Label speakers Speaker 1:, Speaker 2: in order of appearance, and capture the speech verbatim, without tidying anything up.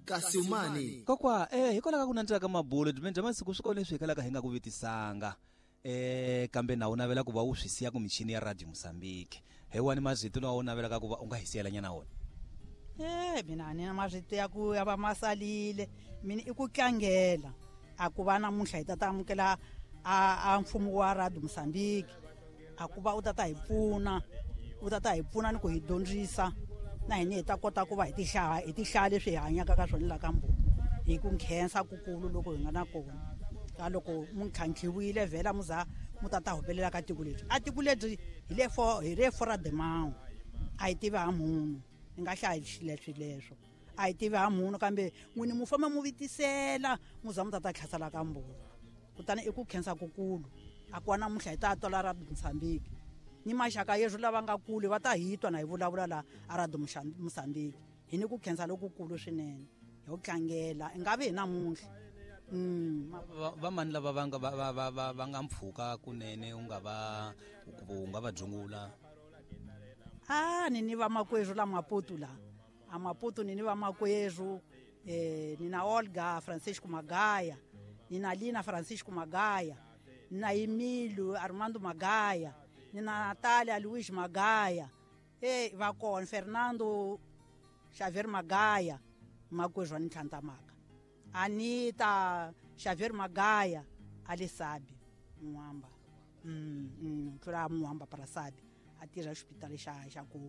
Speaker 1: Kasumani.
Speaker 2: Kokwa eh hikwalaho kunantsaka ka mabulo dimenja masiku swi kone swi kalaka hinga ku vitisanga. Eh kambe na unavela ku va u swi siya ku michini ya Radio Mozambique. Hewani mazito na unavela ka ku va u nga hisiyela nyana wona.
Speaker 3: Eh mina ni na mazito ya ku ya va masalile mina i ku tlangela a ku va namuntlha hi ta tamukela a a mfumo wa Radio Mozambique a ku va u ta ta hi pfuna u ta ta hi pfuna ni ku hi dyondzisa na hina hi ta kota ku va hi tihlaya hi tihlaya leswi hi hanyaka ka swona la ka mbuti hi ku nkhensa kukulu loko hi nga na kona ka loko mu ntlhantlhiwile vhela mu za mu ta ta hupelela ka tiko leri a tiko leri hi le for hi le for the mouth a hi tivi ha munhu ni nga hlaya leswi leswo a hi tivi ha munhu kambe n'wini mu famba mu vitisela mu za mu ta ta tlhasela ka mbuti kutani i ku khensa kukulu a ku va namuntlha hi ta tola Radio Mozambique ni maxaka yesu lava nga kule va ta hitwa na hi vulavula la a Radio Mozambique hi ni ku khensa lokukulu swinene hi ku tlangela i nga vi hi namuntlha
Speaker 2: va mani lava va nga va va va va nga mpfhuka kunene u nga va u nga va dzungula
Speaker 3: ah ni ni va makwezu la Maputo la a Maputo ni ni va makwezu eh ni na Olga Francisco Magaya ni na Lina Francisco Magaya ni na Emilio Armando Magaya ni na Natalia Luiz Magaya eh va kona Fernando Xavier Magaya makwezu ni Tlhantamaka Anita Xavier Magaya Alisabi Muamba mm mm tlula Muamba para sabi a tirha hospital xa xa ku